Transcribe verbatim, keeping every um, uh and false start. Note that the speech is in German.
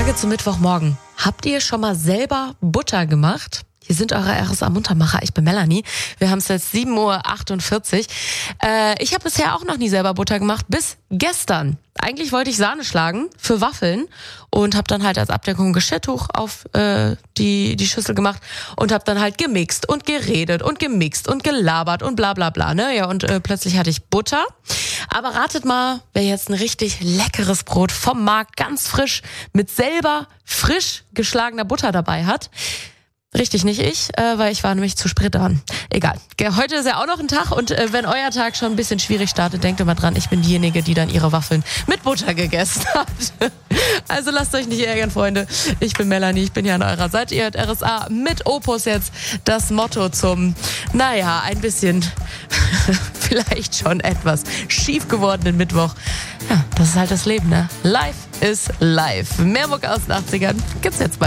Frage zum Mittwochmorgen. Habt ihr schon mal selber Butter gemacht? Hier sind eure R S A-Muntermacher. Ich bin Melanie. Wir haben es jetzt sieben Uhr achtundvierzig. Äh, ich habe bisher auch noch nie selber Butter gemacht, bis gestern. Eigentlich wollte ich Sahne schlagen für Waffeln und habe dann halt als Abdeckung ein Geschirrtuch auf äh, die die Schüssel gemacht und habe dann halt gemixt und geredet und gemixt und gelabert und bla bla bla. Ne? Ja, und äh, plötzlich hatte ich Butter. Aber ratet mal, wer jetzt ein richtig leckeres Brot vom Markt, ganz frisch, mit selber frisch geschlagener Butter dabei hat. Richtig, nicht ich, äh, weil ich war nämlich zu spät dran. Egal. Heute ist ja auch noch ein Tag und äh, wenn euer Tag schon ein bisschen schwierig startet, denkt immer dran, ich bin diejenige, die dann ihre Waffeln mit Butter gegessen hat. Also lasst euch nicht ärgern, Freunde. Ich bin Melanie, ich bin hier an eurer Seite. Ihr hört R S A mit Opus jetzt das Motto zum, naja, ein bisschen vielleicht schon etwas schief gewordenen Mittwoch. Ja, das ist halt das Leben, ne? Life is life. Mehr Mucke aus den achtzigern gibt's jetzt bald.